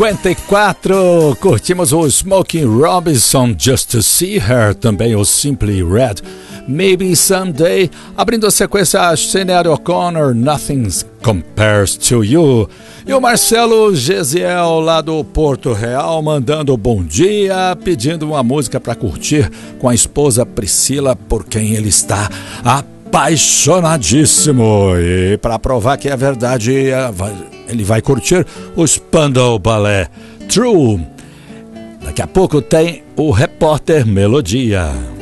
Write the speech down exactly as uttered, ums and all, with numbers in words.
cinquenta e quatro, curtimos o Smokey Robinson, Just to See Her, também o Simply Red, Maybe Someday, abrindo a sequência a Sinéad O'Connor, Nothing Compares to You, e o Marcelo Gesiel lá do Porto Real mandando bom dia, pedindo uma música para curtir com a esposa Priscila, por quem ele está apaixonadíssimo, e para provar que é verdade, ele vai curtir o Spandau Ballet True. Daqui a pouco tem o Repórter Melodia.